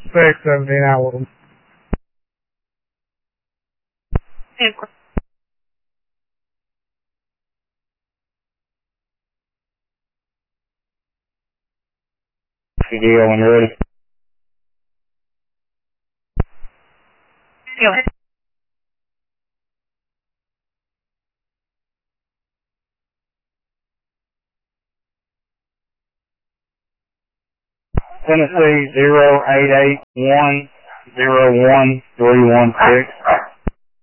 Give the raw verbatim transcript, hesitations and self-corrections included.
six, seventeen hours. C D O when you're ready. Go ahead. Tennessee zero eight eight one zero one three one six.